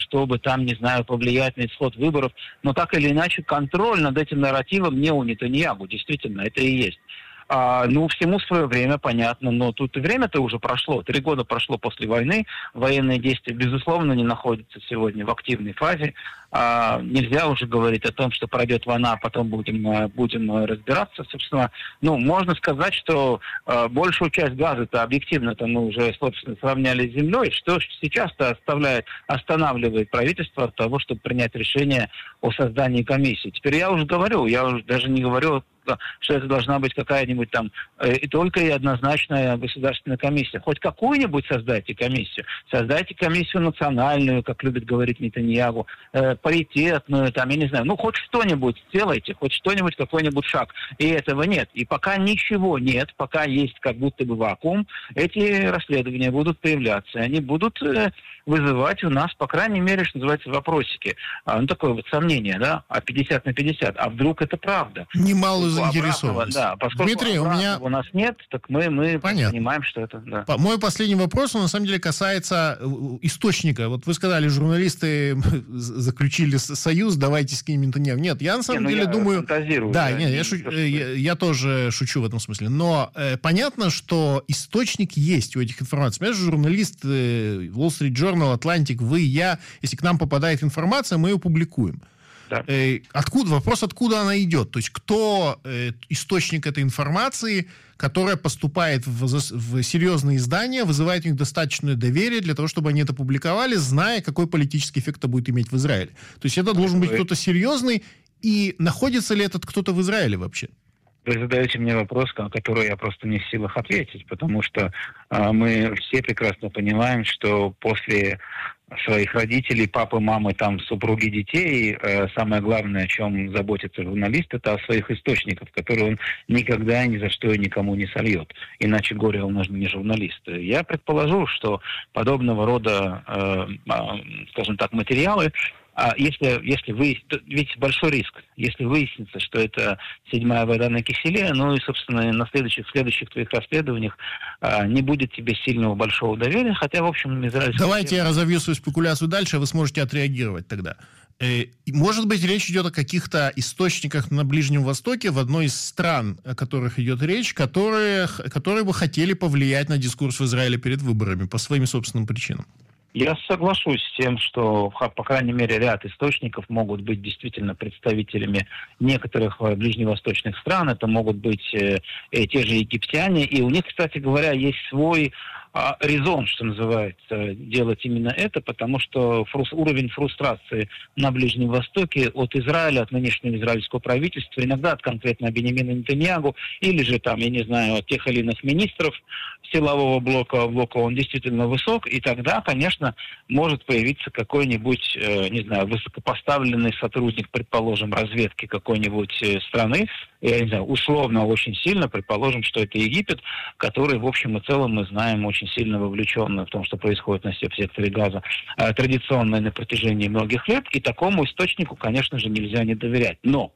чтобы там, не знаю, повлиять на исход выборов. Но так или иначе контроль над этим нарративом не у Нетаньяху. Действительно, это и есть. Всему свое время, понятно, но тут и время-то уже прошло. 3 года прошло после войны. Военные действия, безусловно, не находятся сегодня в активной фазе. Нельзя уже говорить о том, что пройдет война, а потом будем разбираться. Собственно, можно сказать, что большую часть газа-то объективно-то мы уже, собственно, сравняли с землей. Что сейчас-то останавливает правительство от того, чтобы принять решение о создании комиссии. Теперь я уже даже не говорю, что это должна быть какая-нибудь там и только и однозначная государственная комиссия. Хоть какую-нибудь создайте комиссию. Создайте комиссию национальную, как любит говорить Нетаньяху, паритетную, там, я не знаю. Хоть что-нибудь сделайте, хоть что-нибудь, какой-нибудь шаг. И этого нет. И пока ничего нет, пока есть как будто бы вакуум, эти расследования будут появляться. Они будут вызывать у нас, по крайней мере, что называется, вопросики. Такое вот сомнение, да, 50 на 50. А вдруг это правда? Немалую заинтересованность. Да, поскольку Дмитрий, у нас нет, так мы понимаем, что это... Да. Мой последний вопрос, он на самом деле касается источника. Вот вы сказали, журналисты заключили союз, давайте скинем Нетаньяху. Нет, я на самом деле думаю... Да, я тоже шучу в этом смысле. Но понятно, что источник есть у этих информаций. Понимаешь, журналист Wall Street Journal, Atlantic, вы, я, если к нам попадает информация, мы ее публикуем. Да. Откуда она идет? То есть, кто источник этой информации, которая поступает в серьезные издания, вызывает у них достаточное доверие для того, чтобы они это публиковали, зная, какой политический эффект это будет иметь в Израиле. То есть, это должен быть кто-то серьезный, и находится ли этот кто-то в Израиле вообще? Вы задаете мне вопрос, на который я просто не в силах ответить, потому что мы все прекрасно понимаем, что после своих родителей, папы, мамы, там, супруги, детей, самое главное, о чем заботится журналист, это о своих источниках, которые он никогда ни за что и никому не сольет. Иначе горе он нужен не журналист. Я предположу, что подобного рода, скажем так, материалы, если ведь большой риск, если выяснится, что это 7-я вода на киселе, и, собственно, на следующих твоих расследованиях не будет тебе сильного большого доверия, хотя, в общем, израильский... Давайте я разовью свою спекуляцию дальше, а вы сможете отреагировать тогда. Может быть, речь идет о каких-то источниках на Ближнем Востоке, в одной из стран, о которых идет речь, которые бы хотели повлиять на дискурс в Израиле перед выборами по своим собственным причинам. Я соглашусь с тем, что, по крайней мере, ряд источников могут быть действительно представителями некоторых ближневосточных стран. Это могут быть те же египтяне. И у них, кстати говоря, есть свой резон, что называется, делать именно это, потому что уровень фрустрации на Ближнем Востоке от Израиля, от нынешнего израильского правительства, иногда от конкретно Беньямина Нетаньяху, или же там, я не знаю, от тех или иных министров силового блока, он действительно высок, и тогда, конечно, может появиться какой-нибудь, не знаю, высокопоставленный сотрудник, предположим, разведки какой-нибудь страны, я не знаю, условно очень сильно, предположим, что это Египет, который, в общем и целом, мы знаем, очень сильно вовлечен в том, что происходит в секторе Газа, традиционно на протяжении многих лет, и такому источнику, конечно же, нельзя не доверять. Но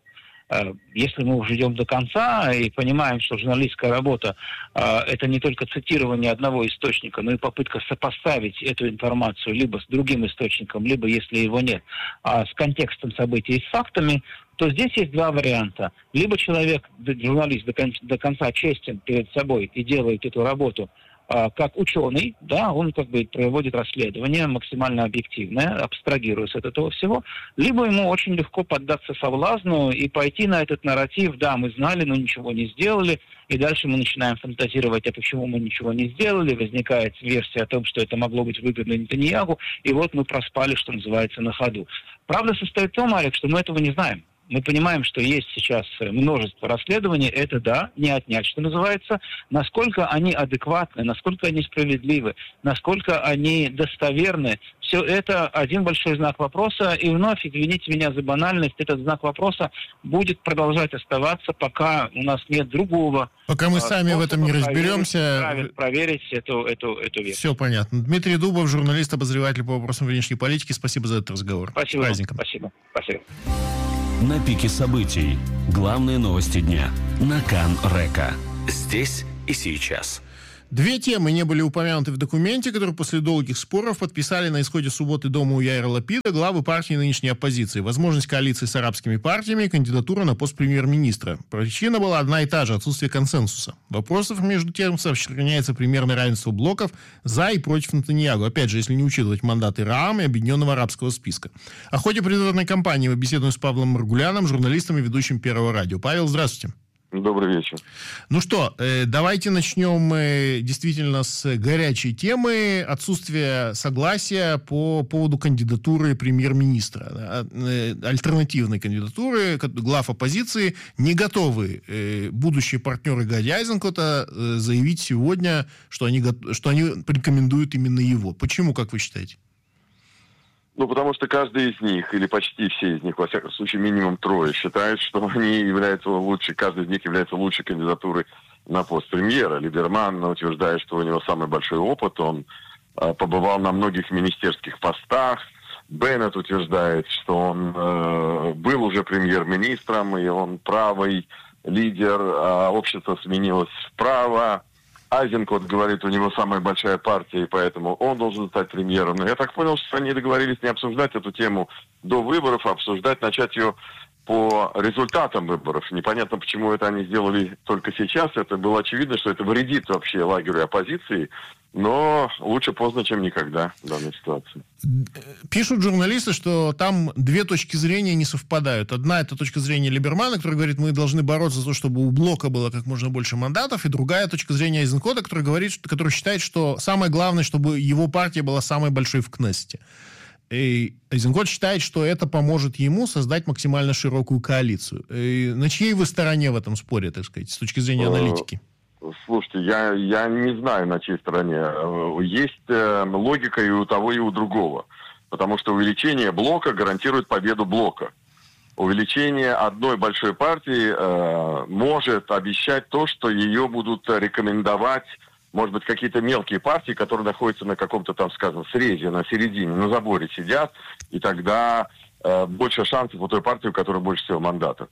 если мы уже идем до конца и понимаем, что журналистская работа это не только цитирование одного источника, но и попытка сопоставить эту информацию либо с другим источником, либо, если его нет, с контекстом событий и с фактами, то здесь есть два варианта. Либо человек, журналист, до конца честен перед собой и делает эту работу как ученый, да, он как бы проводит расследование максимально объективное, абстрагируясь от этого всего, либо ему очень легко поддаться соблазну и пойти на этот нарратив, да, мы знали, но ничего не сделали, и дальше мы начинаем фантазировать, а почему мы ничего не сделали, возникает версия о том, что это могло быть выгодно Нетаньяху, и вот мы проспали, что называется, на ходу. Правда состоит в том, Алик, что мы этого не знаем. Мы понимаем, что есть сейчас множество расследований, это да, не отнять, что называется. Насколько они адекватны, насколько они справедливы, насколько они достоверны, все это один большой знак вопроса. И вновь, извините меня за банальность, этот знак вопроса будет продолжать оставаться, пока у нас нет другого. Пока мы сами в этом не разберемся. Проверить эту версию. Все понятно. Дмитрий Дубов, журналист, обозреватель по вопросам внешней политики. Спасибо за этот разговор. Спасибо. С праздником. Спасибо. На пике событий. Главные новости дня. На Кан-Река. Здесь и сейчас. Две темы не были упомянуты в документе, который после долгих споров подписали на исходе субботы дома у Яира Лапида главы партии нынешней оппозиции. Возможность коалиции с арабскими партиями и кандидатура на пост премьер-министра. Причина была одна и та же – отсутствие консенсуса. Вопросов между тем распространяется примерное равенство блоков за и против Нетаньяху. Опять же, если не учитывать мандаты РААМ и Объединенного арабского списка. О ходе предвыборной кампании мы беседуем с Павлом Маргуляном, журналистом и ведущим Первого радио. Павел, здравствуйте. Добрый вечер. Ну что, давайте начнем действительно с горячей темы отсутствия согласия по поводу кандидатуры премьер-министра. Альтернативной кандидатуры, глав оппозиции не готовы будущие партнеры Гади Айзенкота заявить сегодня, что они рекомендуют именно его. Почему, как вы считаете? Ну, потому что каждый из них, или почти все из них, во всяком случае, минимум трое, считают, что они являются лучшей, каждый из них является лучшей кандидатурой на пост премьера. Либерман утверждает, что у него самый большой опыт, он побывал на многих министерских постах. Беннет утверждает, что он был уже премьер-министром, и он правый лидер, а общество сменилось вправо. Айзенкот говорит, у него самая большая партия, и поэтому он должен стать премьером. Но я так понял, что они договорились не обсуждать эту тему до выборов, а начать ее по результатам выборов. Непонятно, почему это они сделали только сейчас. Это было очевидно, что это вредит вообще лагерю оппозиции. Но лучше поздно, чем никогда в данной ситуации. Пишут журналисты, что там две точки зрения не совпадают. Одна — это точка зрения Либермана, который говорит, мы должны бороться за то, чтобы у блока было как можно больше мандатов. И другая точка зрения Айзенкота, который считает, что самое главное, чтобы его партия была самой большой в Кнессете. И Айзенкот считает, что это поможет ему создать максимально широкую коалицию. И на чьей вы стороне в этом споре, так сказать, с точки зрения аналитики? Слушайте, я не знаю, на чьей стороне. Есть логика и у того, и у другого. Потому что увеличение блока гарантирует победу блока. Увеличение одной большой партии может обещать то, что ее будут рекомендовать, может быть, какие-то мелкие партии, которые находятся на каком-то там, скажем, срезе, на середине, на заборе сидят, и тогда больше шансов у той партии, у которой больше всего мандатов.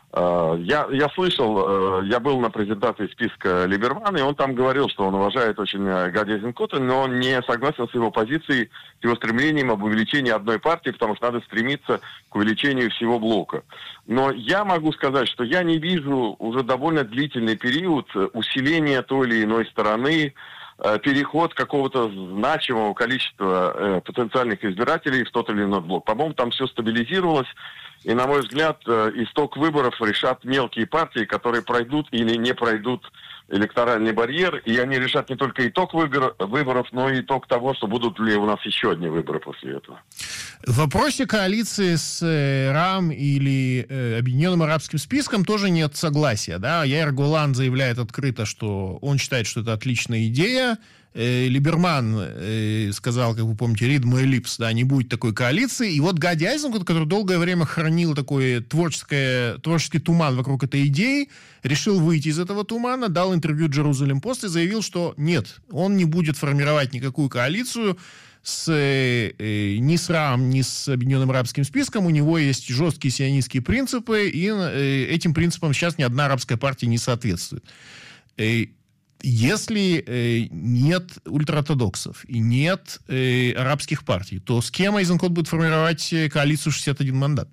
Я слышал, я был на презентации списка Либермана, и он там говорил, что он уважает очень Гади Айзенкота, но он не согласен с его позицией, с его стремлением об увеличении одной партии, потому что надо стремиться к увеличению всего блока. Но я могу сказать, что я не вижу уже довольно длительный период усиления той или иной стороны, переход какого-то значимого количества потенциальных избирателей в тот или иной блок. По-моему, там все стабилизировалось. И, на мой взгляд, итог выборов решат мелкие партии, которые пройдут или не пройдут электоральный барьер. И они решат не только итог выборов, но и итог того, что будут ли у нас еще одни выборы после этого. В вопросе коалиции с РААМ или Объединенным арабским списком тоже нет согласия. Да? Яир Голланд заявляет открыто, что он считает, что это отличная идея. Либерман сказал, как вы помните, read my lips, да, не будет такой коалиции. И вот Гади Айзенкот, который долгое время хранил такой творческий туман вокруг этой идеи, решил выйти из этого тумана, дал интервью Jerusalem Post и заявил, что нет, он не будет формировать никакую коалицию ни с РААМ, ни с Объединенным арабским списком. У него есть жесткие сионистские принципы, и этим принципам сейчас ни одна арабская партия не соответствует. Если нет ультраортодоксов и нет арабских партий, то с кем Айзенкот будет формировать коалицию 61 мандат?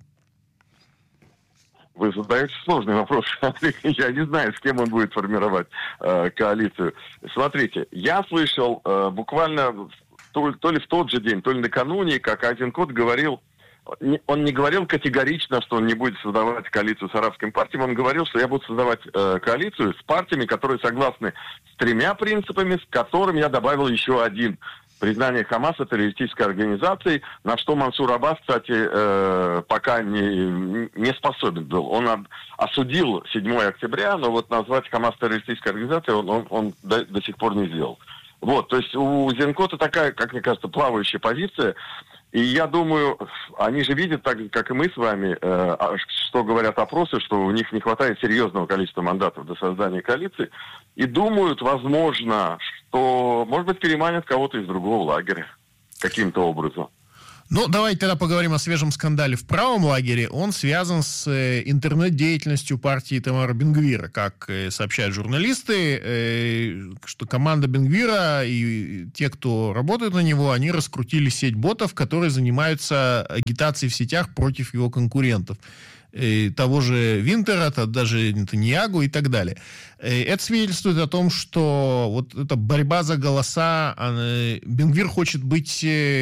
Вы задаете сложный вопрос. Я не знаю, с кем он будет формировать коалицию. Смотрите, я слышал буквально то ли в тот же день, то ли накануне, как Айзенкот говорил, он не говорил категорично, что он не будет создавать коалицию с арабским партиям. Он говорил, что я буду создавать коалицию с партиями, которые согласны с тремя принципами, с которыми я добавил еще один. Признание Хамаса террористической организацией, на что Мансур Аббас, кстати, пока не способен был. Он осудил 7 октября, но вот назвать Хамас террористической организацией он до сих пор не сделал. Вот, то есть у Айзенкота такая, как мне кажется, плавающая позиция. И я думаю, они же видят, так же, как и мы с вами, что говорят опросы, что у них не хватает серьезного количества мандатов до создания коалиции. И думают, возможно, что, может быть, переманят кого-то из другого лагеря каким-то образом. Ну, давайте тогда поговорим о свежем скандале в правом лагере. Он связан с интернет-деятельностью партии Итамара Бен-Гвира. Как сообщают журналисты, что команда Бен-Гвира и те, кто работает на него, они раскрутили сеть ботов, которые занимаются агитацией в сетях против его конкурентов. Того же Винтера, даже Нетаньягу и так далее. Это свидетельствует о том, что вот эта борьба за голоса, Бен-Гвир хочет быть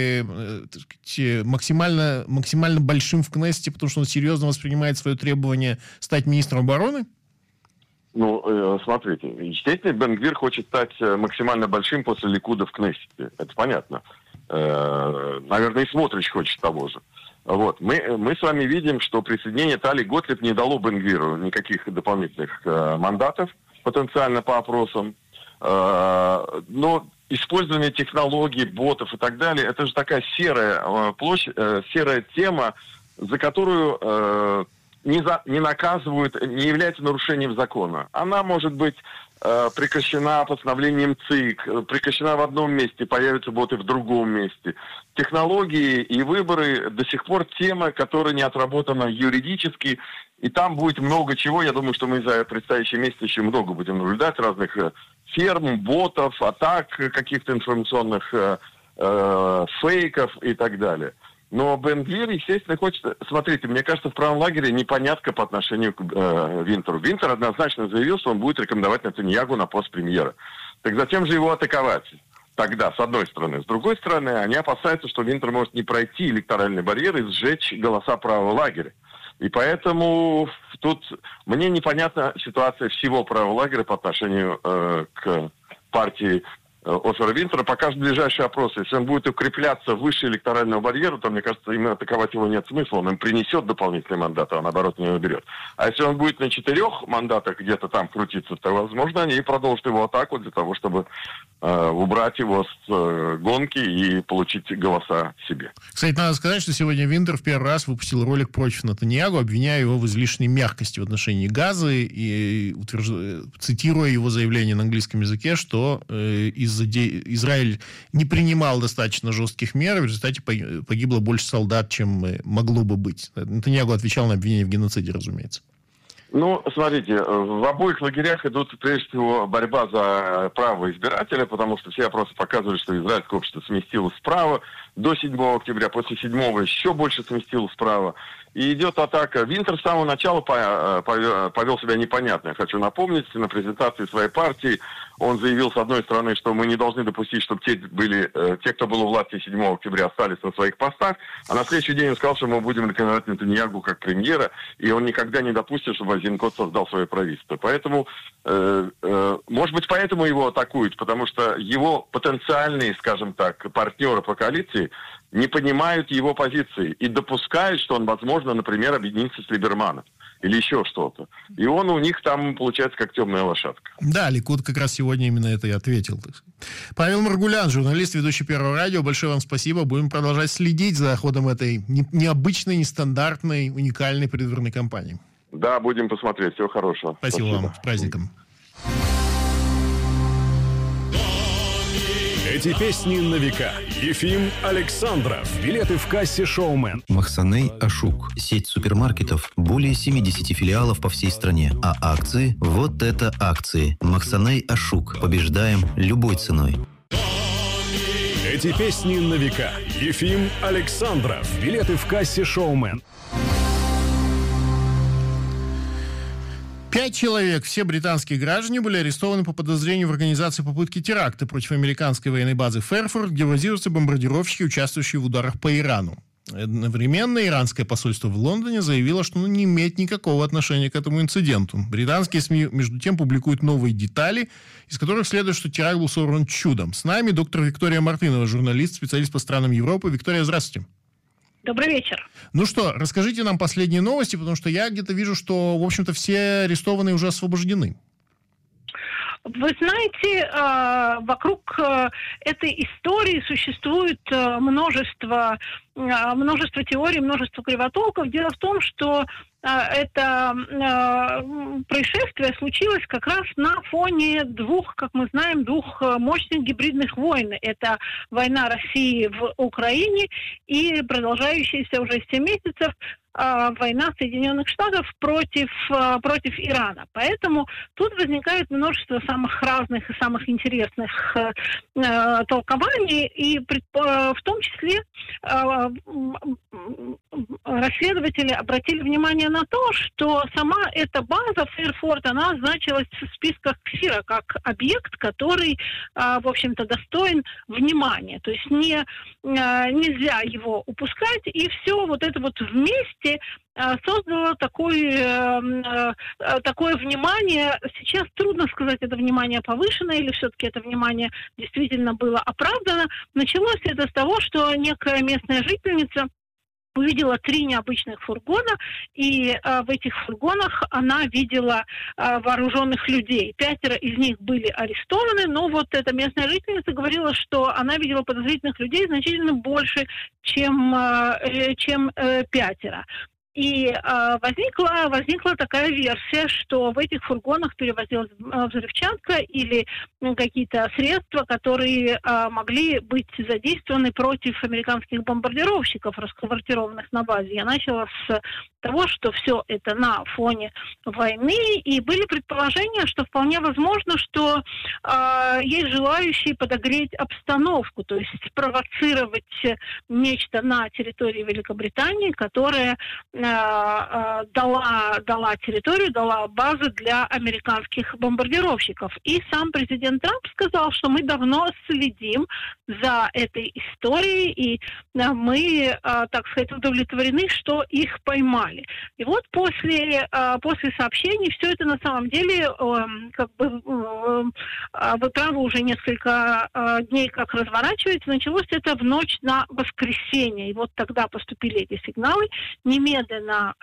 максимально большим в Кнессете, потому что он серьезно воспринимает свое требование стать министром обороны? Ну, смотрите, естественно, Бен-Гвир хочет стать максимально большим после Ликуда в Кнессете. Это понятно. Наверное, и Смотрич хочет того же. Вот. Мы с вами видим, что присоединение Тали Готлиб не дало Бен-Гвиру никаких дополнительных мандатов потенциально по опросам. Но использование технологий, ботов и так далее, это же такая серая площадь, серая тема, за которую не наказывают, не является нарушением закона. Она может быть прекращена постановлением ЦИК, прекращена в одном месте, появятся боты в другом месте. Технологии и выборы до сих пор тема, которая не отработана юридически, и там будет много чего. Я думаю, что мы за предстоящий месяц еще много будем наблюдать разных ферм, ботов, атак каких-то информационных фейков и так далее. Но Бен-Гвир, естественно, хочет... Смотрите, мне кажется, в правом лагере непонятка по отношению к Винтеру. Винтер однозначно заявил, что он будет рекомендовать Нетаньягу на пост премьера. Так зачем же его атаковать? Тогда, с одной стороны. С другой стороны, они опасаются, что Винтер может не пройти электоральный барьер и сжечь голоса правого лагеря. И поэтому тут мне непонятна ситуация всего правого лагеря по отношению к партии Оффера Винтера. Покажут ближайшие опросы. Если он будет укрепляться выше электорального барьера, то, мне кажется, именно атаковать его нет смысла. Он им принесет дополнительные мандаты, а наоборот не уберет. А если он будет на 4 мандатах где-то там крутиться, то, возможно, они продолжат его атаку для того, чтобы убрать его с гонки и получить голоса себе. Кстати, надо сказать, что сегодня Винтер в первый раз выпустил ролик против Нетаньягу, обвиняя его в излишней мягкости в отношении Газы и цитируя его заявление на английском языке, что Израиль не принимал достаточно жестких мер, и в результате погибло больше солдат, чем могло бы быть. Нетаньягу отвечал на обвинение в геноциде, разумеется. Ну, смотрите, в обоих лагерях идут, прежде всего, борьба за право избирателя, потому что все опросы показывают, что израильское общество сместилось вправо до 7 октября, после 7 еще больше сместилось вправо. И идет атака. Винтер с самого начала повел себя непонятно. Я хочу напомнить, на презентации своей партии он заявил, с одной стороны, что мы не должны допустить, чтобы те, кто был у власти 7 октября, остались на своих постах, а на следующий день он сказал, что мы будем рекомендовать Нетаньягу как премьера, и он никогда не допустит, чтобы Айзенкот создал свое правительство. Поэтому, может быть, поэтому его атакуют, потому что его потенциальные, скажем так, партнеры по коалиции не понимают его позиции и допускают, что он, возможно, например, объединится с Либерманом или еще что-то. И он у них там, получается, как темная лошадка. Да, Ликуд как раз сегодня именно это и ответил. Павел Маргулян, журналист, ведущий Первого радио. Большое вам спасибо. Будем продолжать следить за ходом этой необычной, нестандартной, уникальной предвыборной кампании. Да, будем посмотреть. Всего хорошего. Спасибо вам. С праздником. Эти песни на века. Ефим Александров. Билеты в кассе «Шоумен». Махсаней Ашук. Сеть супермаркетов. Более 70 филиалов по всей стране. А акции? Вот это акции. Махсаней Ашук. Побеждаем любой ценой. Эти песни на века. Ефим Александров. Билеты в кассе «Шоумен». 5 человек, все британские граждане, были арестованы по подозрению в организации попытки теракта против американской военной базы Фэрфорд, где базируются бомбардировщики, участвующие в ударах по Ирану. Одновременно иранское посольство в Лондоне заявило, что не имеет никакого отношения к этому инциденту. Британские СМИ, между тем, публикуют новые детали, из которых следует, что теракт был сорван чудом. С нами доктор Виктория Мартынова, журналист, специалист по странам Европы. Виктория, здравствуйте. Добрый вечер. Ну что, расскажите нам последние новости, потому что я где-то вижу, что, в общем-то, все арестованные уже освобождены. Вы знаете, вокруг этой истории существует множество теорий, множество кривотолков. Дело в том, что это происшествие случилось как раз на фоне двух мощных гибридных войн. Это война России в Украине и продолжающаяся уже 7 месяцев война Соединенных Штатов против Ирана. Поэтому тут возникает множество самых разных и самых интересных толкований, и в том числе расследователи обратили внимание на то, что сама эта база Фейерфорд, она значилась в списках КСИРа как объект, который, в общем-то, достоин внимания. То есть нельзя его упускать, и все вот это вот вместе создало такое внимание. Сейчас трудно сказать, это внимание повышено или все-таки это внимание действительно было оправдано. Началось это с того, что некая местная жительница увидела 3 необычных фургона, и в этих фургонах она видела вооруженных людей. 5 из них были арестованы, но вот эта местная жительница говорила, что она видела подозрительных людей значительно больше, чем 5. И возникла такая версия, что в этих фургонах перевозилась взрывчатка или какие-то средства, которые могли быть задействованы против американских бомбардировщиков, расквартированных на базе. Я начала с того, что все это на фоне войны, и были предположения, что вполне возможно, что есть желающие подогреть обстановку, то есть спровоцировать нечто на территории Великобритании, которая дала территорию, дала базы для американских бомбардировщиков. И сам президент Трамп сказал, что мы давно следим за этой историей, и мы, так сказать, удовлетворены, что их поймали. И вот после сообщений все это на самом деле, вы правы, уже несколько дней как разворачивается. Началось это в ночь на воскресенье. И вот тогда поступили эти сигналы. Немедленно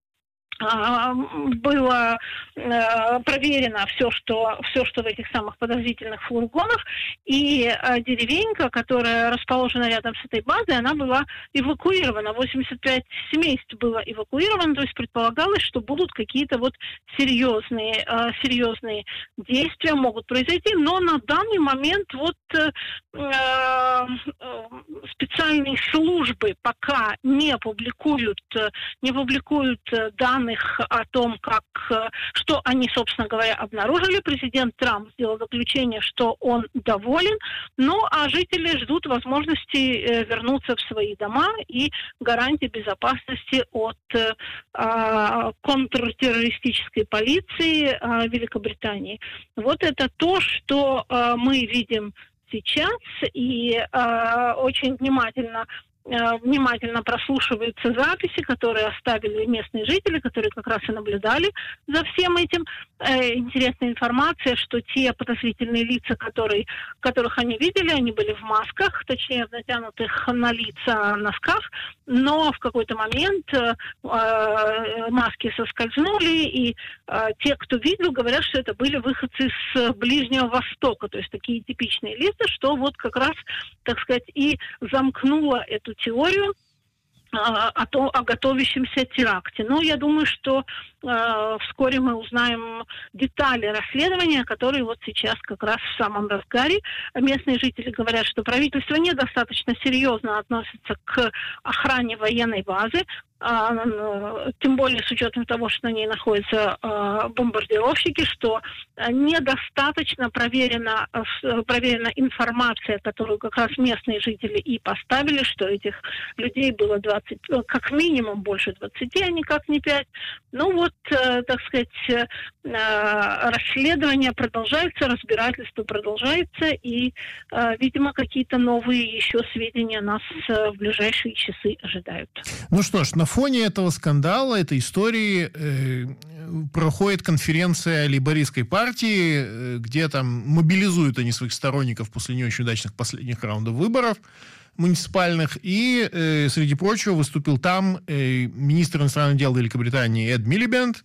было проверено все, что в этих самых подозрительных фургонах, и деревенька, которая расположена рядом с этой базой, она была эвакуирована. 85 семейств было эвакуировано, то есть предполагалось, что будут какие-то вот серьезные действия могут произойти, но на данный момент вот специальные службы пока не публикуют данных о том, что они, собственно говоря, обнаружили. Президент Трамп сделал заключение, что он доволен, а жители ждут возможности вернуться в свои дома и гарантии безопасности от контртеррористической полиции Великобритании. Вот это то, что мы видим сейчас, и очень внимательно прослушиваются записи, которые оставили местные жители, которые как раз и наблюдали за всем этим. Интересная информация, что те подозрительные лица, которых они видели, они были в масках, точнее в натянутых на лица носках, но в какой-то момент маски соскользнули, и те, кто видел, говорят, что это были выходцы с Ближнего Востока, то есть такие типичные лица, что вот как раз, так сказать, и замкнуло эту теорию о готовящемся теракте. Но я думаю, что вскоре мы узнаем детали расследования, которые вот сейчас как раз в самом разгаре. Местные жители говорят, что правительство недостаточно серьезно относится к охране военной базы, тем более с учетом того, что на ней находятся бомбардировщики, что недостаточно проверена информация, которую как раз местные жители и поставили, что этих людей было 20, как минимум больше 20, а никак не 5. Ну вот, так сказать, расследование продолжается, разбирательство продолжается, и, видимо, какие-то новые еще сведения нас в ближайшие часы ожидают. Ну что ж, на фоне этого скандала, этой истории проходит конференция лейбористской партии, где там мобилизуют они своих сторонников после не очень удачных последних раундов выборов муниципальных, и, среди прочего, выступил там министр иностранных дел Великобритании Эд Милибенд,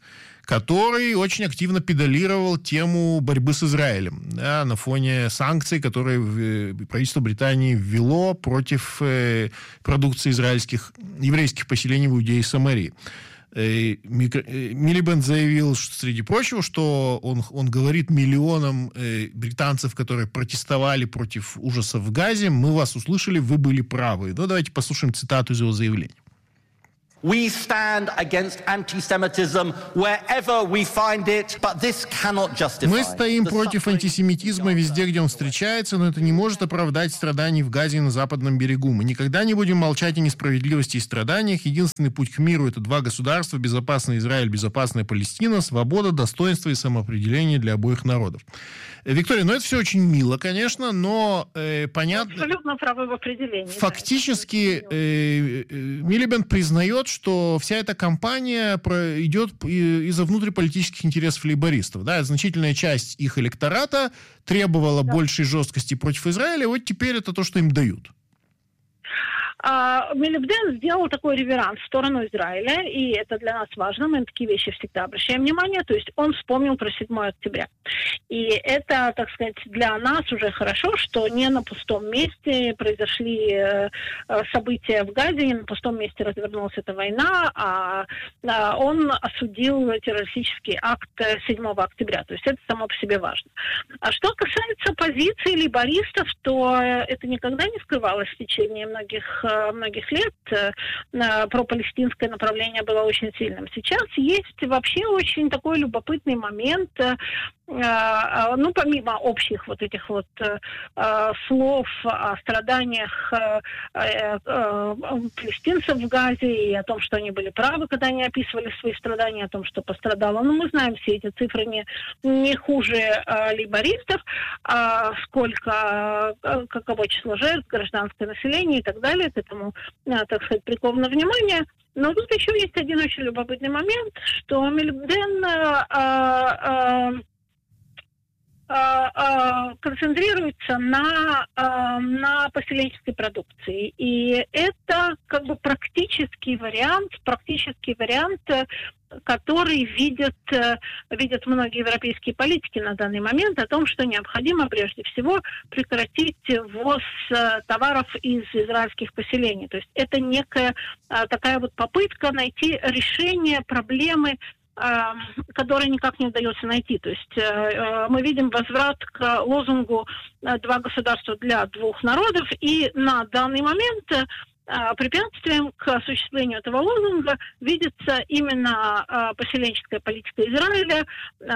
который очень активно педалировал тему борьбы с Израилем, да, на фоне санкций, которые правительство Британии ввело против продукции еврейских поселений в Иудее и Самарии. Милибанд заявил, что, среди прочего, что он говорит миллионам британцев, которые протестовали против ужасов в Газе: мы вас услышали, вы были правы. Ну, давайте послушаем цитату из его заявления. We stand against anti-Semitism wherever we find it, but this cannot justify. Мы стоим против антисемитизма везде, где он встречается, но это не может оправдать страданий в Газе и на Западном берегу. Мы никогда не будем молчать о несправедливости и страданиях. Единственный путь к миру — это два государства: безопасный Израиль, безопасная Палестина, свобода, достоинство и самоопределение для обоих народов. Виктория, это все очень мило, конечно, но понятно... Абсолютно правы в определении. Фактически Милибанд признает, что вся эта кампания идет из-за внутриполитических интересов лейбористов. Да? Значительная часть их электората требовала большей жесткости против Израиля, вот теперь это то, что им дают. Милибанд сделал такой реверанс в сторону Израиля, и это для нас важно, мы на такие вещи всегда обращаем внимание, то есть он вспомнил про 7 октября. И это, так сказать, для нас уже хорошо, что не на пустом месте произошли события в Газе, не на пустом месте развернулась эта война, а он осудил террористический акт 7 октября, то есть это само по себе важно. А что касается позиции лейбористов, то это никогда не скрывалось в течение многих лет. Пропалестинское направление было очень сильным. Сейчас есть вообще очень такой любопытный момент, помимо общих вот этих вот слов о страданиях палестинцев в Газе и о том, что они были правы, когда они описывали свои страдания, о том, что пострадало. Мы знаем все эти цифры не хуже лейбористов, каково число жертв, гражданское население и так далее. К этому, так сказать, приковано внимание. Но тут еще есть один очень любопытный момент, что Милибанд концентрируется на поселенческой продукции. И это как бы практический вариант, который видят многие европейские политики на данный момент, о том, что необходимо прежде всего прекратить ввоз товаров из израильских поселений. То есть это некая такая вот попытка найти решение проблемы, которые никак не удается найти. То есть мы видим возврат к лозунгу «два государства для двух народов», и на данный момент препятствием к осуществлению этого лозунга видится именно поселенческая политика Израиля,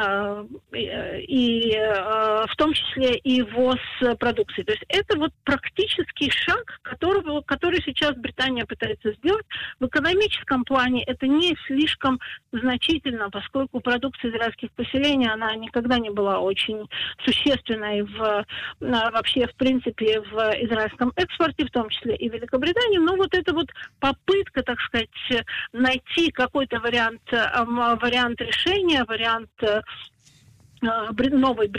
и в том числе и ввоз продукции. То есть это вот практический шаг, который сейчас Британия пытается сделать. В экономическом плане это не слишком значительно, поскольку продукция израильских поселений, она никогда не была очень существенной вообще, в принципе, в израильском экспорте, в том числе и в Великобритании. Но вот эта вот попытка, так сказать, найти какой-то вариант решения, вариант новой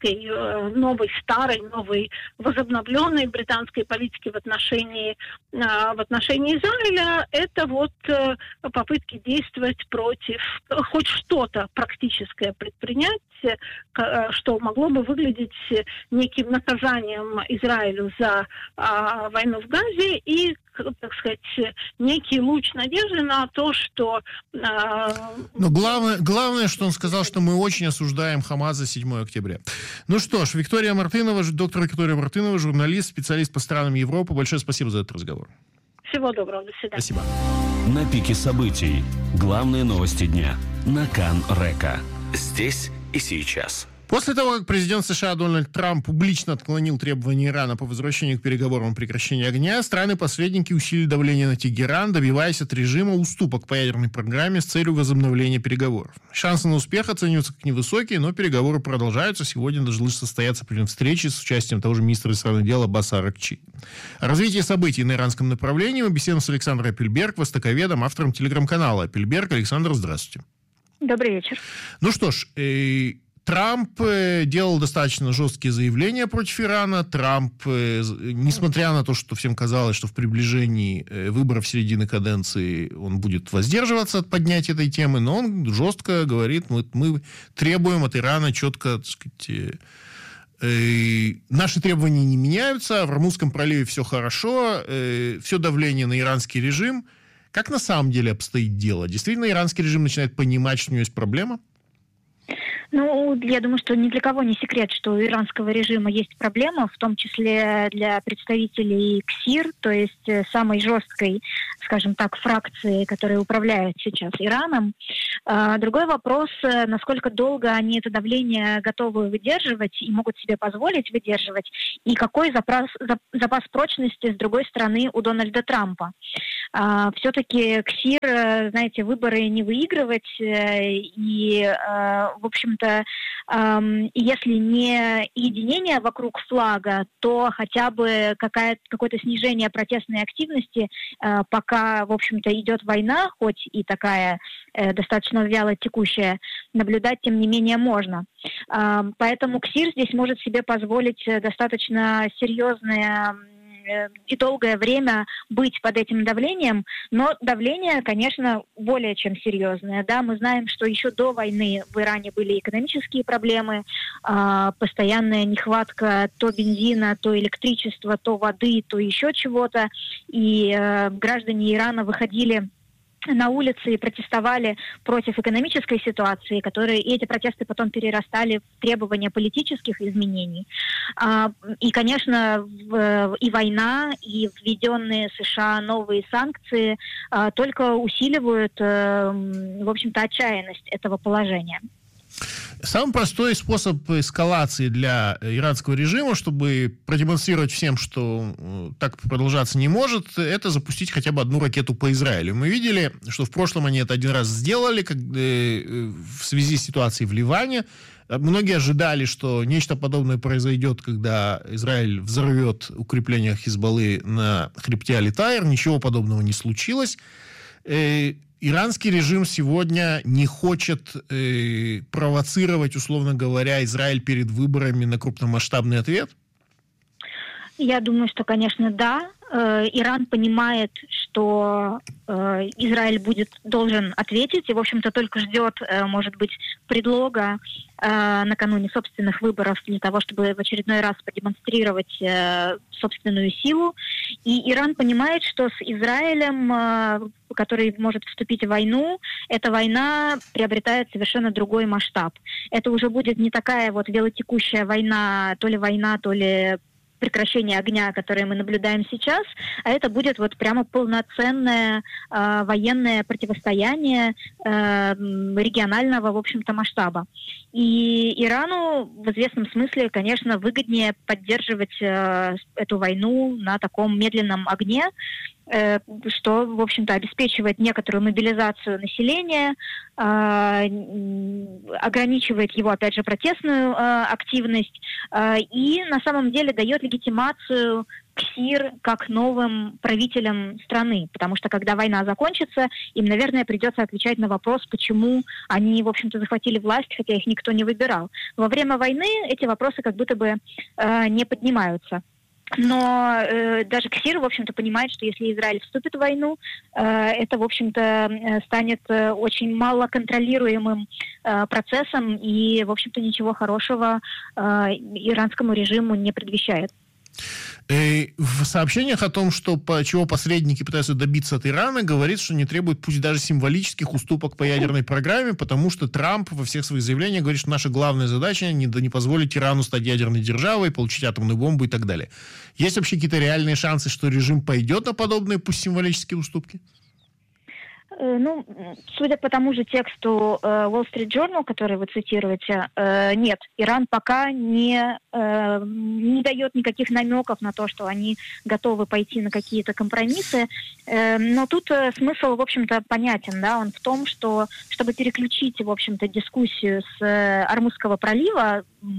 возобновленной британской политики в отношении Израиля, это вот попытки действовать против, хоть что-то практическое предпринять, что могло бы выглядеть неким наказанием Израилю за войну в Газе и, так сказать, некий луч надежды на то, что... Но главное, что он сказал, что мы очень осуждаем Хамас за 7 октября. Ну что ж, доктор Виктория Мартынова, журналист, специалист по странам Европы. Большое спасибо за этот разговор. Всего доброго, до свидания. Спасибо. На пике событий. Главные новости дня. На Кан-Река. Здесь и сейчас. После того, как президент США Дональд Трамп публично отклонил требования Ирана по возвращению к переговорам о прекращении огня, страны-посредники усилили давление на Тегеран, добиваясь от режима уступок по ядерной программе с целью возобновления переговоров. Шансы на успех оцениваются как невысокие, но переговоры продолжаются. Сегодня должны состояться встречи с участием того же министра иностранных дел Аббаса Аракчи. О развитии событий на иранском направлении мы беседуем с Александром Апельберг, востоковедом, автором телеграм-канала Апельберг. Александр, здравствуйте. Добрый вечер. Ну что ж, Трамп делал достаточно жесткие заявления против Ирана. Трамп, несмотря на то, что всем казалось, что в приближении выборов середины каденции он будет воздерживаться от поднятия этой темы, но он жестко говорит, мы требуем от Ирана четко, так сказать, наши требования не меняются, в Ормузском проливе все хорошо, все давление на иранский режим. Как на самом деле обстоит дело? Действительно, иранский режим начинает понимать, что у него есть проблема? Ну, я думаю, что ни для кого не секрет, что у иранского режима есть проблема, в том числе для представителей КСИР, то есть самой жесткой, скажем так, фракции, которая управляет сейчас Ираном. Другой вопрос, насколько долго они это давление готовы выдерживать и могут себе позволить выдерживать, и какой запас прочности, с другой стороны, у Дональда Трампа. Все-таки КСИР, знаете, выборы не выигрывать, и, в общем-то, если не единение вокруг флага, то хотя бы какое-то снижение протестной активности, пока, в общем-то, идет война, хоть и такая достаточно вяло текущая, наблюдать, тем не менее, можно. Поэтому КСИР здесь может себе позволить достаточно серьезные и долгое время быть под этим давлением, но давление, конечно, более чем серьезное. Да, мы знаем, что еще до войны в Иране были экономические проблемы, постоянная нехватка то бензина, то электричества, то воды, то еще чего-то, и граждане Ирана выходили на улицы и протестовали против экономической ситуации, и эти протесты потом перерастали в требования политических изменений. И, конечно, и война, и введенные США новые санкции только усиливают, в общем-то, отчаянность этого положения. Самый простой способ эскалации для иранского режима, чтобы продемонстрировать всем, что так продолжаться не может, это запустить хотя бы одну ракету по Израилю. Мы видели, что в прошлом они это один раз сделали, в связи с ситуацией в Ливане. Многие ожидали, что нечто подобное произойдет, когда Израиль взорвет укрепления Хизбаллы на хребте Али-Тайр. Ничего подобного не случилось. Иранский режим сегодня не хочет провоцировать, условно говоря, Израиль перед выборами на крупномасштабный ответ? Я думаю, что, конечно, да. Иран понимает, что Израиль должен ответить, и, в общем-то, только ждет, может быть, предлога накануне собственных выборов для того, чтобы в очередной раз продемонстрировать собственную силу. И Иран понимает, что с Израилем, который может вступить в войну, эта война приобретает совершенно другой масштаб. Это уже будет не такая вот велотекущая война, то ли прекращение огня, которое мы наблюдаем сейчас, а это будет вот прямо полноценное военное противостояние регионального, в общем-то, масштаба. И Ирану в известном смысле, конечно, выгоднее поддерживать эту войну на таком медленном огне, что, в общем-то, обеспечивает некоторую мобилизацию населения, ограничивает его, опять же, протестную активность и, на самом деле, дает легитимацию КСИР как новым правителям страны. Потому что, когда война закончится, им, наверное, придется отвечать на вопрос, почему они, в общем-то, захватили власть, хотя их никто не выбирал. Во время войны эти вопросы как будто бы не поднимаются. Но даже КСИР, в общем-то, понимает, что если Израиль вступит в войну, это, в общем-то, станет очень малоконтролируемым процессом и, в общем-то, ничего хорошего иранскому режиму не предвещает. В сообщениях о том, чего посредники пытаются добиться от Ирана, говорит, что не требует пусть даже символических уступок по ядерной программе, потому что Трамп во всех своих заявлениях говорит, что наша главная задача не позволить Ирану стать ядерной державой, получить атомную бомбу и так далее. Есть вообще какие-то реальные шансы, что режим пойдет на подобные, пусть символические уступки? Ну, судя по тому же тексту Wall Street Journal, который вы цитируете, нет, Иран пока не дает никаких намеков на то, что они готовы пойти на какие-то компромиссы. Но тут смысл, в общем-то, понятен, да, он в том, что чтобы переключить, в общем-то, дискуссию с Ормузского пролива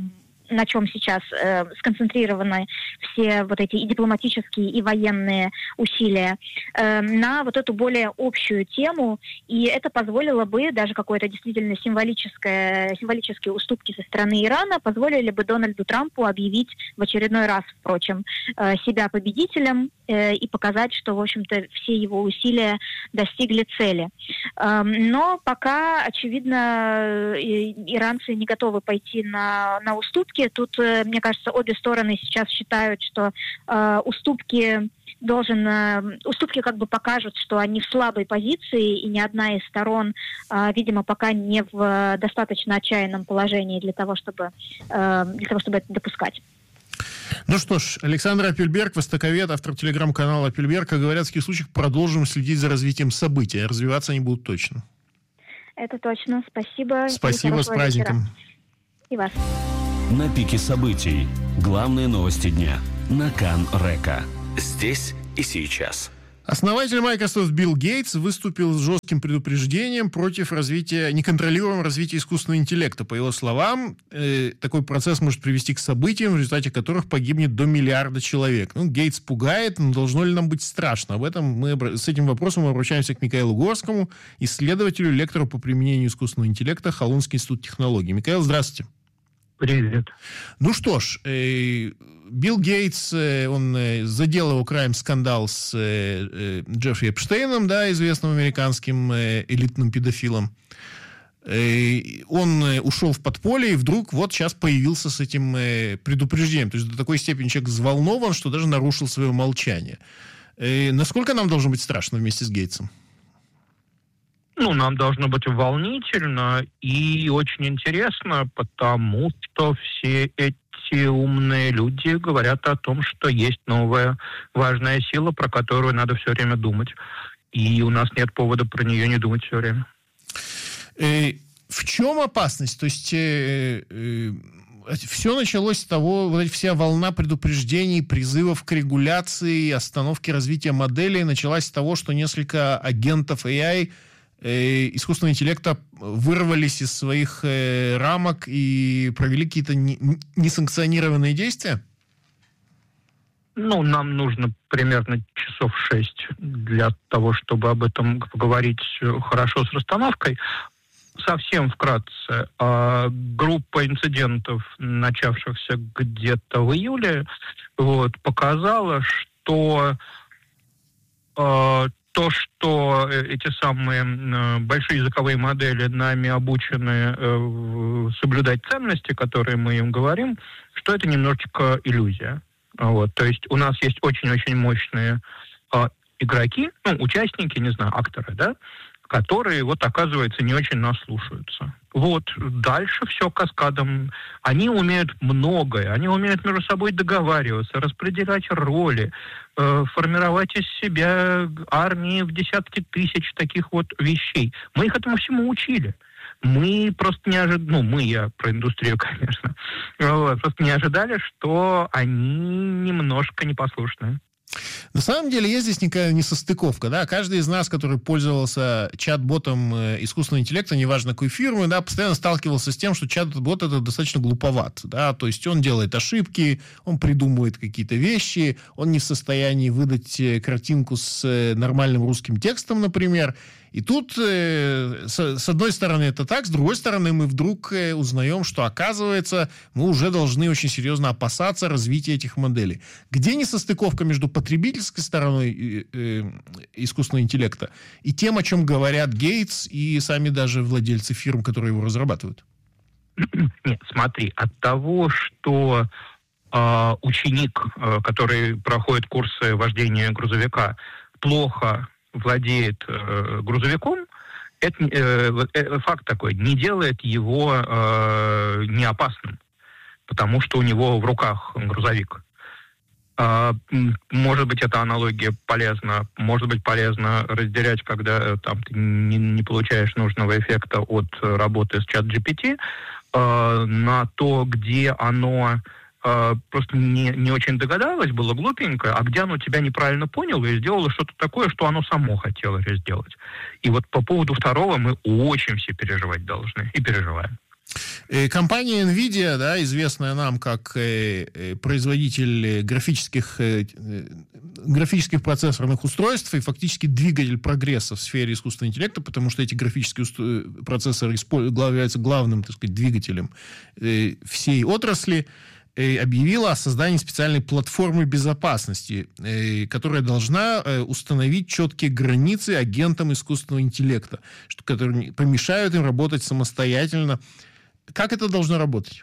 на чем сейчас сконцентрированы все вот эти и дипломатические, и военные усилия, на вот эту более общую тему, и это позволило бы даже какое-то действительно символические уступки со стороны Ирана, позволили бы Дональду Трампу объявить в очередной раз, впрочем, себя победителем и показать, что, в общем-то, все его усилия достигли цели. Но пока, очевидно, иранцы не готовы пойти на уступки. Тут, мне кажется, обе стороны сейчас считают, что уступки как бы покажут, что они в слабой позиции, и ни одна из сторон, видимо, пока не в достаточно отчаянном положении для того, чтобы это допускать. Ну что ж, Александр Апельберг, востоковед, автор телеграм-канала Апельберг. Как говорят, в таких случаях продолжим следить за развитием событий. Развиваться они будут точно. Это точно. Спасибо. Спасибо, с праздником. Вечера. И вас. На пике событий. Главные новости дня. На Кан-Река. Здесь и сейчас. Основатель Microsoft Билл Гейтс выступил с жестким предупреждением против неконтролируемого развития искусственного интеллекта. По его словам, такой процесс может привести к событиям, в результате которых погибнет до 1 миллиарда человек. Гейтс пугает, но должно ли нам быть страшно? С этим вопросом мы обращаемся к Михаилу Горскому, исследователю, лектору по применению искусственного интеллекта Холунский институт технологий. Михаил, здравствуйте. Привет. Ну что ж, Билл Гейтс, он задел его краем скандал с Джеффри Эпштейном, да, известным американским элитным педофилом. Он ушел в подполье и вдруг вот сейчас появился с этим предупреждением. То есть до такой степени человек взволнован, что даже нарушил свое молчание. Насколько нам должно быть страшно вместе с Гейтсом? Нам должно быть волнительно и очень интересно, потому что все эти умные люди говорят о том, что есть новая важная сила, про которую надо все время думать. И у нас нет повода про нее не думать все время. В чем опасность? То есть все началось с того, вся волна предупреждений, призывов к регуляции, остановке развития моделей началась с того, что несколько агентов AI искусственного интеллекта вырвались из своих рамок и провели какие-то несанкционированные действия? Нам нужно примерно часов 6 для того, чтобы об этом поговорить хорошо с расстановкой. Совсем вкратце. Группа инцидентов, начавшихся где-то в июле, показала, что что эти самые большие языковые модели нами обучены соблюдать ценности, которые мы им говорим, что это немножечко иллюзия. То есть у нас есть очень-очень мощные игроки, участники, не знаю, акторы, да, которые, оказывается, не очень нас слушаются. Дальше все каскадом. Они умеют многое. Они умеют между собой договариваться, распределять роли, формировать из себя армии в десятки тысяч таких вещей. Мы их этому всему учили. Мы просто не ожидали, я про индустрию, конечно, просто не ожидали, что они немножко непослушные. На самом деле есть здесь некая несостыковка, да, каждый из нас, который пользовался чат-ботом искусственного интеллекта, неважно какой фирмы, да, постоянно сталкивался с тем, что чат-бот это достаточно глуповат, да, то есть он делает ошибки, он придумывает какие-то вещи, он не в состоянии выдать картинку с нормальным русским текстом, например. И тут, с одной стороны, это так, с другой стороны, мы вдруг узнаем, что, оказывается, мы уже должны очень серьезно опасаться развития этих моделей. Где несостыковка между потребительской стороной искусственного интеллекта и тем, о чем говорят Гейтс и сами даже владельцы фирм, которые его разрабатывают? Нет, смотри, от того, что ученик, который проходит курсы вождения грузовика, плохо владеет грузовиком, это факт такой, не делает его не опасным, потому что у него в руках грузовик. Может быть, эта аналогия полезна. Может быть, полезно разделять, когда там ты не получаешь нужного эффекта от работы с чат-GPT, на то, где оно просто не очень догадалось, было глупенько, а где оно тебя неправильно поняло и сделало что-то такое, что оно само хотело сделать. И по поводу второго мы очень все переживать должны и переживаем. Компания NVIDIA, да, известная нам как производитель графических процессорных устройств и фактически двигатель прогресса в сфере искусственного интеллекта, потому что эти графические процессоры являются главным, так сказать, двигателем всей отрасли, объявила о создании специальной платформы безопасности, которая должна установить четкие границы агентам искусственного интеллекта, которые помешают им работать самостоятельно. Как это должно работать?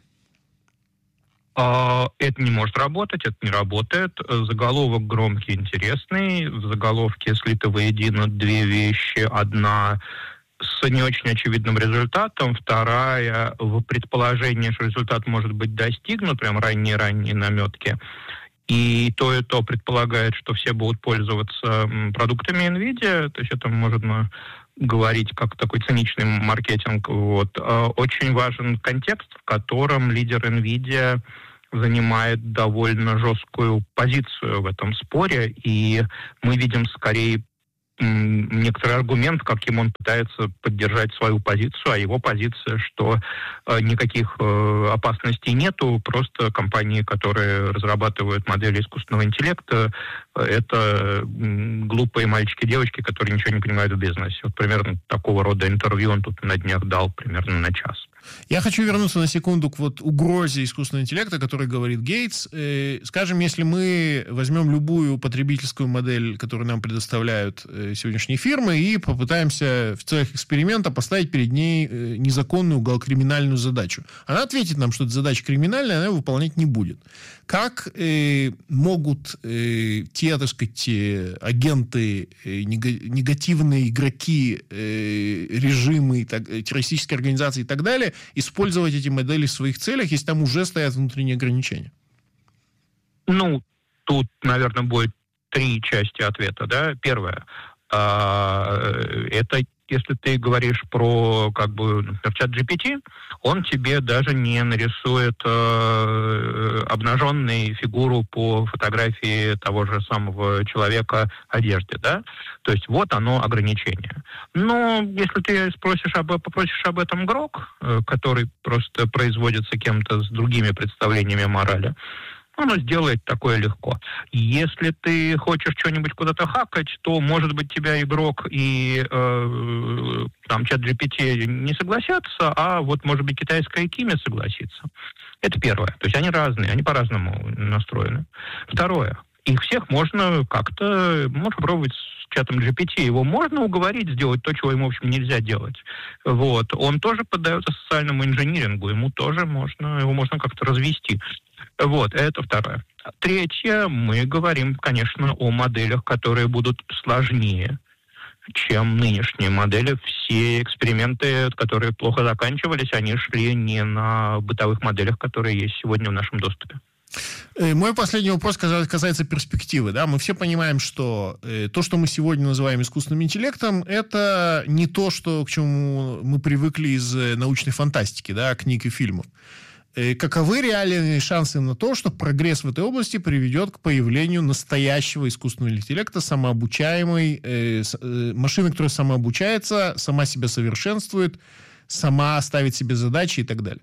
Это не может работать, это не работает. Заголовок громкий, интересный. В заголовке слиты воедино две вещи. Одна с не очень очевидным результатом, вторая в предположении, что результат может быть достигнут, прям ранние наметки. И то предполагает, что все будут пользоваться продуктами NVIDIA, то есть это можно говорить как такой циничный маркетинг. Вот. Очень важен контекст, в котором лидер NVIDIA занимает довольно жесткую позицию в этом споре, и мы видим скорее некоторый аргумент, каким он пытается поддержать свою позицию, а его позиция, что никаких опасностей нету, просто компании, которые разрабатывают модели искусственного интеллекта, это глупые мальчики и девочки, которые ничего не понимают в бизнесе. Вот примерно такого рода интервью он тут на днях дал примерно на час. Я хочу вернуться на секунду к вот угрозе искусственного интеллекта, о которой говорит Гейтс. Скажем, если мы возьмем любую потребительскую модель, которую нам предоставляют сегодняшние фирмы, и попытаемся в целях эксперимента поставить перед ней незаконную криминальную задачу. Она ответит нам, что эта задача криминальная, она ее выполнять не будет. Как могут те, так сказать, агенты, негативные игроки, режимы, террористические организации и так далее использовать эти модели в своих целях, если там уже стоят внутренние ограничения? Ну, тут, наверное, будет три части ответа. Да? Первое. Это если ты говоришь про, например, чат GPT, он тебе даже не нарисует обнаженную фигуру по фотографии того же самого человека одежды, да? То есть вот оно ограничение. Но если ты попросишь об этом Грок, который просто производится кем-то с другими представлениями морали, оно сделает такое легко. Если ты хочешь что-нибудь куда-то хакать, то, может быть, тебя игрок и чат GPT не согласятся, а вот, может быть, китайская Кимя согласится. Это первое. То есть они разные, они по-разному настроены. Второе. Их всех можно пробовать с чатом GPT. Его можно уговорить сделать то, чего ему, в общем, нельзя делать. Вот. Он тоже поддается социальному инжинирингу. Его можно как-то развести. Вот, это второе. Третье, мы говорим, конечно, о моделях, которые будут сложнее, чем нынешние модели. Все эксперименты, которые плохо заканчивались, они шли не на бытовых моделях, которые есть сегодня в нашем доступе. Мой последний вопрос касается перспективы. Да? Мы все понимаем, что то, что мы сегодня называем искусственным интеллектом, это не то, к чему мы привыкли из научной фантастики, да, книг и фильмов. Каковы реальные шансы на то, что прогресс в этой области приведет к появлению настоящего искусственного интеллекта, самообучаемой машины, которая самообучается, сама себя совершенствует, сама ставит себе задачи и так далее?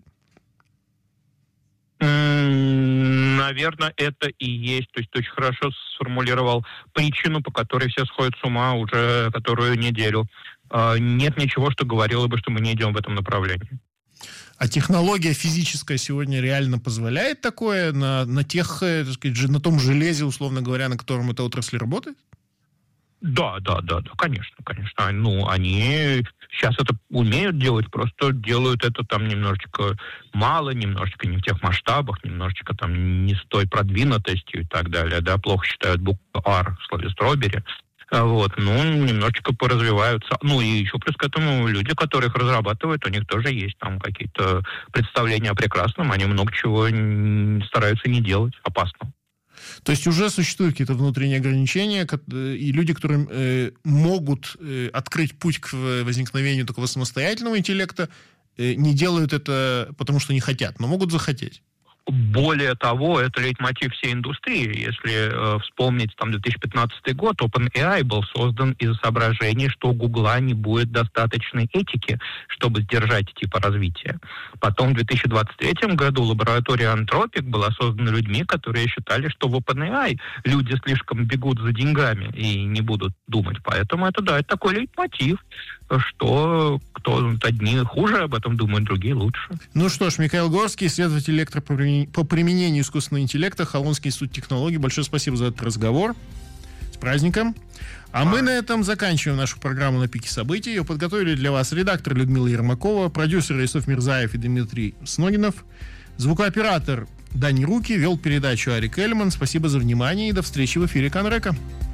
Наверное, это и есть. То есть ты очень хорошо сформулировал причину, по которой все сходят с ума уже которую неделю. Нет ничего, что говорило бы, что мы не идем в этом направлении. А технология физическая сегодня реально позволяет такое на том железе, условно говоря, на котором эта отрасль работает? Да, конечно. Ну, они сейчас это умеют делать, просто делают это там немножечко мало, немножечко не в тех масштабах, немножечко там не с той продвинутостью и так далее, да, плохо считают букву R в слове «стробери». Вот, немножечко поразвиваются. Ну, и еще плюс к этому люди, которые их разрабатывают, у них тоже есть там какие-то представления о прекрасном, они много чего стараются не делать опасного. То есть уже существуют какие-то внутренние ограничения, и люди, которые могут открыть путь к возникновению такого самостоятельного интеллекта, не делают это, потому что не хотят, но могут захотеть. более того, это лейтмотив всей индустрии. Если вспомнить там 2015 год, OpenAI был создан из-за соображений, что у Гугла не будет достаточной этики, чтобы сдержать типа развития. Потом в 2023 году лаборатория Anthropic была создана людьми, которые считали, что в OpenAI люди слишком бегут за деньгами и не будут думать. Поэтому это, да, это такой лейтмотив, что одни хуже об этом думают, другие лучше. Ну что ж, Михаил Горский, исследователь по применению искусственного интеллекта, Холонский институт технологий. Большое спасибо за этот разговор. С праздником. А мы на этом заканчиваем нашу программу «На пике событий». Ее подготовили для вас редактор Людмила Ермакова, продюсер Исуф Мирзаев и Дмитрий Сногинов, звукооператор Дани Руки, вел передачу Арик Эльман. Спасибо за внимание и до встречи в эфире Конрека.